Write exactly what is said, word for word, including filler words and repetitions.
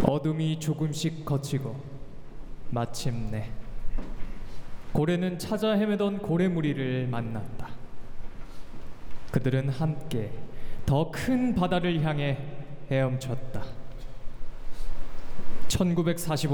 어둠이 조금씩 걷히고 마침내 고래는 찾아 헤매던 고래무리를 만났다. 그들은 함께 더 큰 바다를 향해 헤엄쳤다. 천구백사십오